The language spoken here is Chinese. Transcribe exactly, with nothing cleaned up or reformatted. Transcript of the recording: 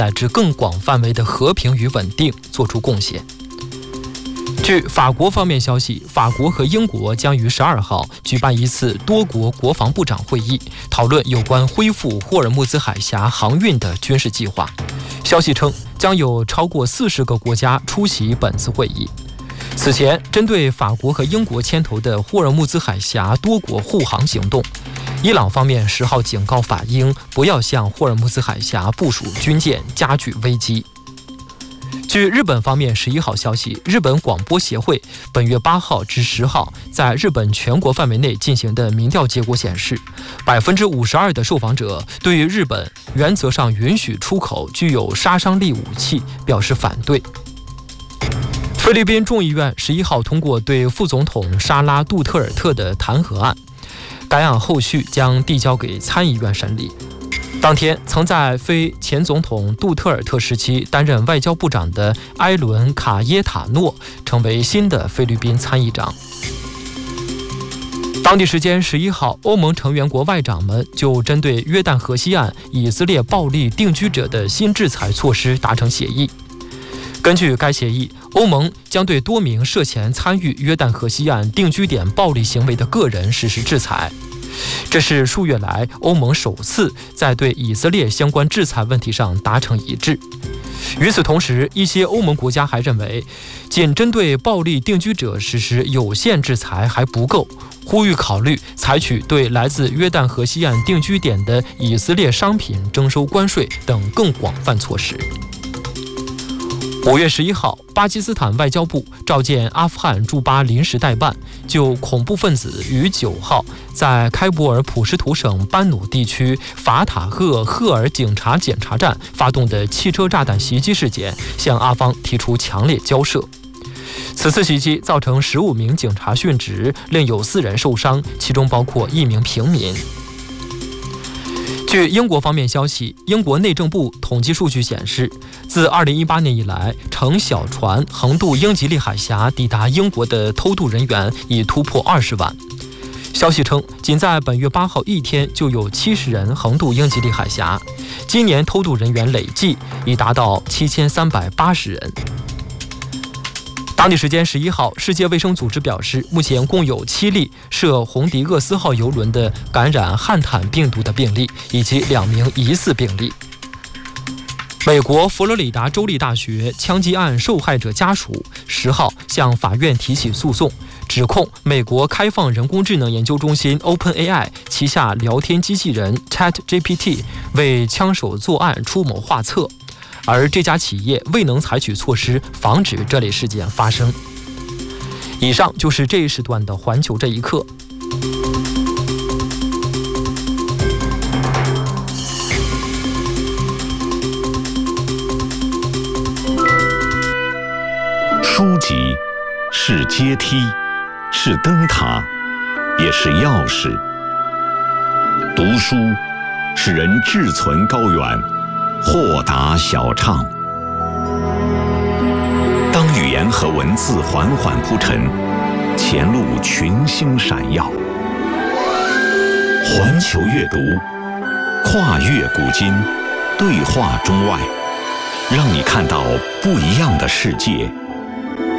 乃至更广范围的和平与稳定作出贡献。据法国方面消息，法国和英国将于十二号举办一次多国国防部长会议，讨论有关恢复霍尔木兹海峡航运的军事计划。消息称，将有超过四十个国家出席本次会议。此前，针对法国和英国牵头的霍尔木兹海峡多国护航行动，伊朗方面十号警告法英不要向霍尔木兹海峡部署军舰，加剧危机。据日本方面十一号消息，日本广播协会本月八号至十号在日本全国范围内进行的民调结果显示，百分之五十二的受访者对于日本原则上允许出口具有杀伤力武器表示反对。菲律宾众议院十一号通过对副总统沙拉杜特尔特的弹劾案，该案后续将递交给参议院审理。当天，曾在非前总统杜特尔特时期担任外交部长的埃伦·卡耶塔诺成为新的菲律宾参议长。当地时间十一号，欧盟成员国外长们就针对约旦河西岸以色列暴力定居者的新制裁措施达成协议。根据该协议，欧盟将对多名涉嫌参与约旦河西岸定居点暴力行为的个人实施制裁。这是数月来欧盟首次在对以色列相关制裁问题上达成一致。与此同时，一些欧盟国家还认为，仅针对暴力定居者实施有限制裁还不够，呼吁考虑采取对来自约旦河西岸定居点的以色列商品征收关税等更广泛措施。五月十一号，巴基斯坦外交部召见阿富汗驻巴临时代办，就恐怖分子于九号在开伯尔普什图省班努地区法塔赫赫尔警察检查站发动的汽车炸弹袭击事件，向阿方提出强烈交涉。此次袭击造成十五名警察殉职，另有四人受伤，其中包括一名平民。据英国方面消息，英国内政部统计数据显示，自二零一八年以来，乘小船横渡英吉利海峡抵达英国的偷渡人员已突破二十万。消息称，仅在本月八号一天就有七十人横渡英吉利海峡，今年偷渡人员累计已达到七千三百八十人。当地时间十一号，世界卫生组织表示，目前共有七例涉红迪厄斯号邮轮的感染汉坦病毒的病例，以及两名疑似病例。美国佛罗里达州立大学枪击案受害者家属十号向法院提起诉讼，指控美国开放人工智能研究中心 OpenAI 旗下聊天机器人 ChatGPT 为枪手作案出谋划策，而这家企业未能采取措施防止这类事件发生。以上就是这一时段的环球这一刻。 书籍是阶梯，是灯塔，也是钥匙。读书使人志存高远，豁达小畅。当语言和文字缓缓铺陈，前路群星闪耀。环球阅读，跨越古今，对话中外，让你看到不一样的世界，